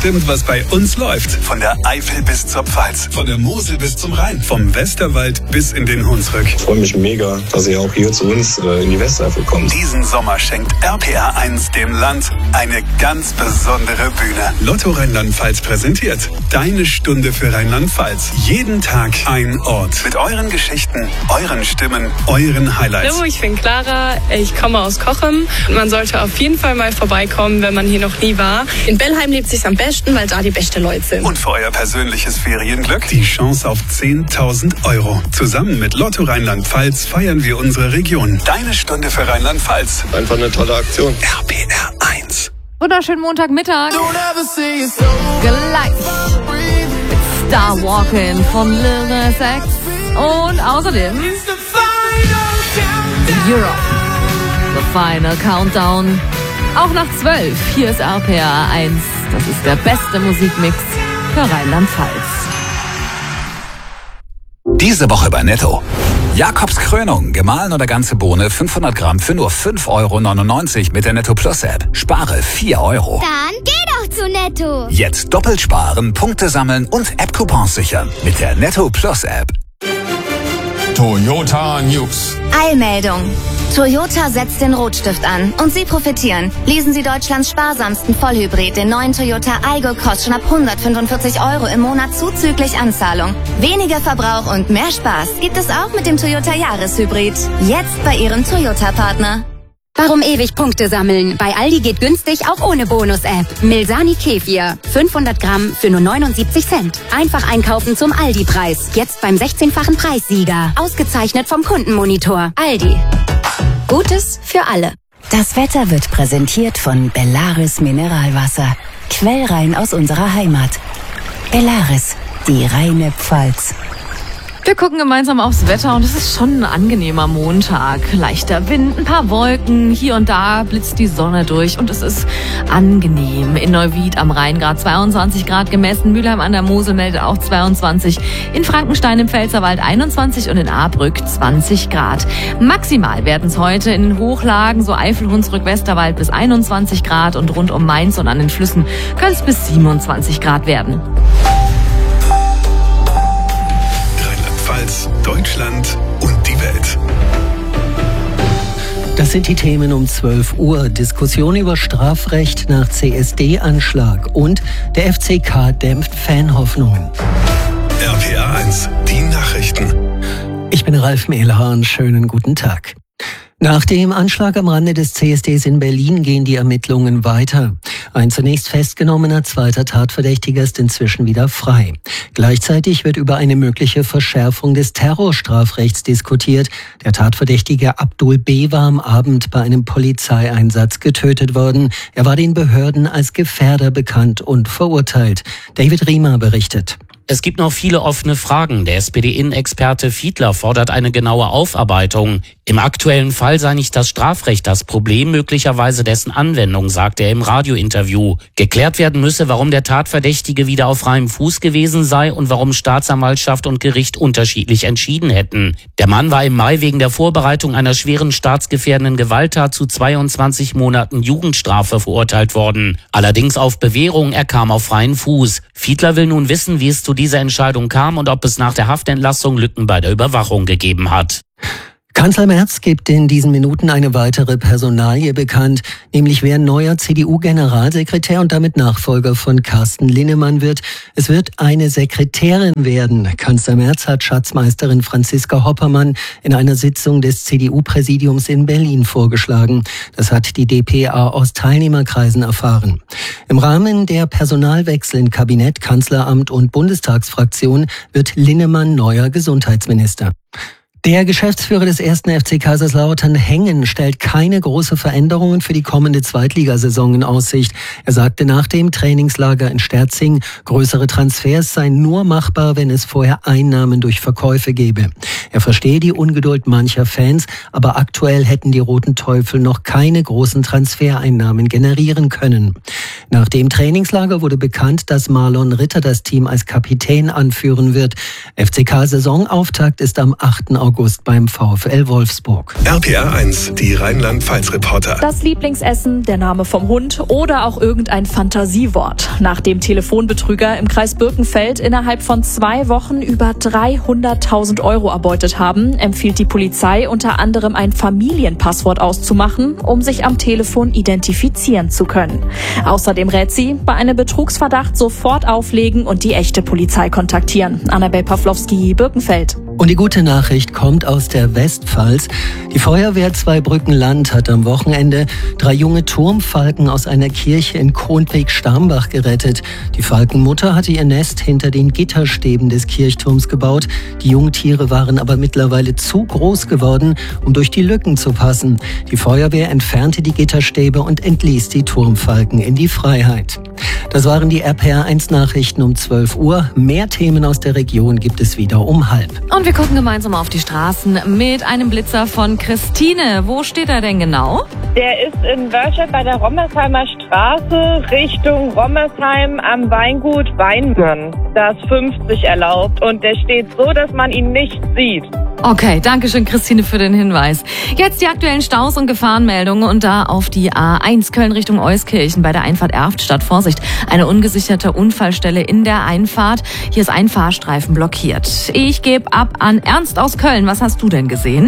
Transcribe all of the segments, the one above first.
bestimmt, was bei uns läuft. Von der Eifel bis zur Pfalz, von der Mosel bis zum Rhein, vom Westerwald bis in den Hunsrück. Ich freue mich mega, dass ihr auch hier zu uns in die Westeifel kommt. Diesen Sommer schenkt RPR 1 dem Land eine ganz besondere Bühne. Lotto Rheinland-Pfalz präsentiert Deine Stunde für Rheinland-Pfalz. Jeden Tag ein Ort. Mit euren Geschichten, euren Stimmen, euren Highlights. Hallo, ich bin Clara, ich komme aus Cochem. Man sollte auf jeden Fall mal vorbeikommen, wenn man hier noch nie war. In Bellheim lebt es sich am besten, weil da die besten Leute sind. Und für euer persönliches Ferienglück die Chance auf 10.000 €. Zusammen mit Lotto Rheinland-Pfalz feiern wir unsere Region. Deine Stunde für Rheinland-Pfalz. Einfach eine tolle Aktion. RPR 1. Wunderschönen Montagmittag. Gleich mit Star Walking von Lil Nas X und außerdem Europe. The Final Countdown. Auch nach 12. Hier ist RPR 1. Das ist der beste Musikmix für Rheinland-Pfalz. Diese Woche bei Netto. Jakobs Krönung, gemahlen oder ganze Bohne, 500 Gramm für nur 5,99 € mit der Netto Plus App. Spare 4 €. Dann geh doch zu Netto. Jetzt doppelt sparen, Punkte sammeln und App-Coupons sichern mit der Netto Plus App. Toyota News. Eilmeldung. Toyota setzt den Rotstift an und Sie profitieren. Lesen Sie Deutschlands sparsamsten Vollhybrid, den neuen Toyota Aygo, kostet schon ab 145 € im Monat zuzüglich Anzahlung. Weniger Verbrauch und mehr Spaß gibt es auch mit dem Toyota Jahreshybrid. Jetzt bei Ihrem Toyota-Partner. Warum ewig Punkte sammeln? Bei Aldi geht günstig auch ohne Bonus-App. Milsani Kefir. 500 Gramm für nur 79 Cent. Einfach einkaufen zum Aldi-Preis. Jetzt beim 16-fachen Preissieger. Ausgezeichnet vom Kundenmonitor. Aldi. Gutes für alle. Das Wetter wird präsentiert von Bellaris Mineralwasser. Quellrein aus unserer Heimat. Bellaris, die reine Pfalz. Wir gucken gemeinsam aufs Wetter und es ist schon ein angenehmer Montag. Leichter Wind, ein paar Wolken, hier und da blitzt die Sonne durch und es ist angenehm. In Neuwied am Rhein gerade 22 Grad gemessen, Mülheim an der Mosel meldet auch 22, in Frankenstein im Pfälzerwald 21 und in Ahrbrück 20 Grad. Maximal werden es heute in den Hochlagen, so Eifel, Hunsrück, Westerwald bis 21 Grad und rund um Mainz und an den Flüssen können es bis 27 Grad werden. Deutschland und die Welt. Das sind die Themen um 12 Uhr. Diskussion über Strafrecht nach CSD-Anschlag und der FCK dämpft Fanhoffnungen. RPR 1, die Nachrichten. Ich bin Ralf Mehlhahn, schönen guten Tag. Nach dem Anschlag am Rande des CSDs in Berlin gehen die Ermittlungen weiter. Ein zunächst festgenommener zweiter Tatverdächtiger ist inzwischen wieder frei. Gleichzeitig wird über eine mögliche Verschärfung des Terrorstrafrechts diskutiert. Der Tatverdächtige Abdul B. war am Abend bei einem Polizeieinsatz getötet worden. Er war den Behörden als Gefährder bekannt und verurteilt. David Riemer berichtet. Es gibt noch viele offene Fragen. Der SPD-Innenexperte Fiedler fordert eine genaue Aufarbeitung. Im aktuellen Fall sei nicht das Strafrecht das Problem, möglicherweise dessen Anwendung, sagt er im Radiointerview. Geklärt werden müsse, warum der Tatverdächtige wieder auf freiem Fuß gewesen sei und warum Staatsanwaltschaft und Gericht unterschiedlich entschieden hätten. Der Mann war im Mai wegen der Vorbereitung einer schweren staatsgefährdenden Gewalttat zu 22 Monaten Jugendstrafe verurteilt worden. Allerdings auf Bewährung, er kam auf freien Fuß. Fiedler will nun wissen, wie es zu dieser Entscheidung kam und ob es nach der Haftentlassung Lücken bei der Überwachung gegeben hat. Kanzler Merz gibt in diesen Minuten eine weitere Personalie bekannt, nämlich wer neuer CDU-Generalsekretär und damit Nachfolger von Carsten Linnemann wird. Es wird eine Sekretärin werden. Kanzler Merz hat Schatzmeisterin Franziska Hoppermann in einer Sitzung des CDU-Präsidiums in Berlin vorgeschlagen. Das hat die dpa aus Teilnehmerkreisen erfahren. Im Rahmen der Personalwechsel in Kabinett, Kanzleramt und Bundestagsfraktion wird Linnemann neuer Gesundheitsminister. Der Geschäftsführer des 1. FC Kaiserslautern, Hengen, stellt keine große Veränderungen für die kommende Zweitligasaison in Aussicht. Er sagte nach dem Trainingslager in Sterzing, größere Transfers seien nur machbar, wenn es vorher Einnahmen durch Verkäufe gäbe. Er verstehe die Ungeduld mancher Fans, aber aktuell hätten die Roten Teufel noch keine großen Transfereinnahmen generieren können. Nach dem Trainingslager wurde bekannt, dass Marlon Ritter das Team als Kapitän anführen wird. FCK-Saisonauftakt ist am 8. August beim VfL Wolfsburg. RPA 1, die Rheinland-Pfalz-Reporter. Das Lieblingsessen, der Name vom Hund oder auch irgendein Fantasiewort. Nachdem Telefonbetrüger im Kreis Birkenfeld innerhalb von 2 Wochen über 300.000 Euro erbeutet haben, empfiehlt die Polizei unter anderem ein Familienpasswort auszumachen, um sich am Telefon identifizieren zu können. Außerdem rät sie, bei einem Betrugsverdacht sofort auflegen und die echte Polizei kontaktieren. Annabel Pawlowski, Birkenfeld. Und die gute Nachricht kommt aus der Westpfalz. Die Feuerwehr Zweibrücken-Land hat am Wochenende 3 junge Turmfalken aus einer Kirche in Kohnweg-Starmbach gerettet. Die Falkenmutter hatte ihr Nest hinter den Gitterstäben des Kirchturms gebaut. Die Jungtiere waren aber mittlerweile zu groß geworden, um durch die Lücken zu passen. Die Feuerwehr entfernte die Gitterstäbe und entließ die Turmfalken in die Freiheit. Das waren die RPA1-Nachrichten um 12 Uhr. Mehr Themen aus der Region gibt es wieder um 12:30. Und wir gucken gemeinsam auf die Straßen mit einem Blitzer von Christine. Wo steht er denn genau? Der ist in Wörscheid bei der Rommersheimer Straße Richtung Rommersheim am Weingut Weinbürn. Da ist 50 erlaubt und der steht so, dass man ihn nicht sieht. Okay, danke schön, Christine, für den Hinweis. Jetzt die aktuellen Staus und Gefahrenmeldungen und da auf die A1 Köln Richtung Euskirchen bei der Einfahrt Erftstadt. Vorsicht, eine ungesicherte Unfallstelle in der Einfahrt. Hier ist ein Fahrstreifen blockiert. Ich gebe ab an Ernst aus Köln. Was hast du denn gesehen?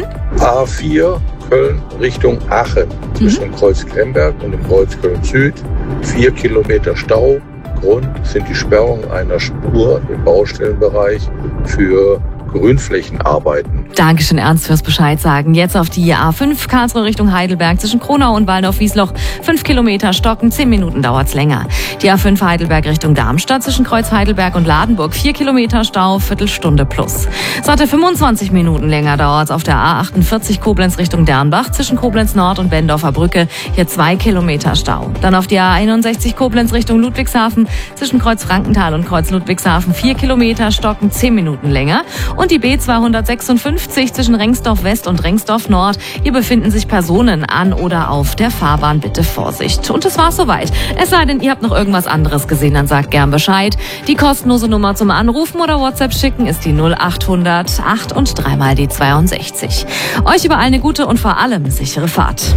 A4 Köln Richtung Aachen zwischen Kreuz Kremberg und dem Kreuz Köln Süd. 4 Kilometer Stau. Grund sind die Sperrung einer Spur im Baustellenbereich für Grünflächenarbeiten. Dankeschön, Ernst, fürs Bescheid sagen. Jetzt auf die A5 Karlsruhe Richtung Heidelberg zwischen Kronau und Waldorf-Wiesloch. 5 Kilometer Stocken, 10 Minuten dauert's länger. Die A5 Heidelberg Richtung Darmstadt zwischen Kreuz Heidelberg und Ladenburg. 4 Kilometer Stau, Viertelstunde plus. Satte 25 Minuten länger dauert's auf der A48 Koblenz Richtung Dernbach zwischen Koblenz Nord und Bendorfer Brücke. Hier 2 Kilometer Stau. Dann auf die A61 Koblenz Richtung Ludwigshafen zwischen Kreuz Frankenthal und Kreuz Ludwigshafen. 4 Kilometer Stocken, 10 Minuten länger. Und die B256 zwischen Rengsdorf West und Rengsdorf Nord. Hier befinden sich Personen an oder auf der Fahrbahn. Bitte Vorsicht. Und das war's soweit. Es sei denn, ihr habt noch irgendwas anderes gesehen, dann sagt gern Bescheid. Die kostenlose Nummer zum Anrufen oder WhatsApp schicken ist die 0800 8 und 3 mal die 62. Euch überall eine gute und vor allem sichere Fahrt.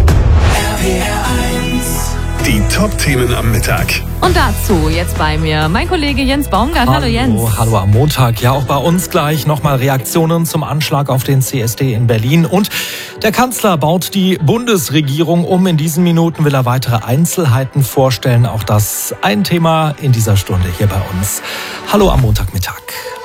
Die Top-Themen am Mittag. Und dazu jetzt bei mir mein Kollege Jens Baumgart. Hallo Jens. Hallo am Montag. Ja, auch bei uns gleich nochmal Reaktionen zum Anschlag auf den CSD in Berlin. Und der Kanzler baut die Bundesregierung um. In diesen Minuten will er weitere Einzelheiten vorstellen. Auch das ein Thema in dieser Stunde hier bei uns. Hallo am Montagmittag.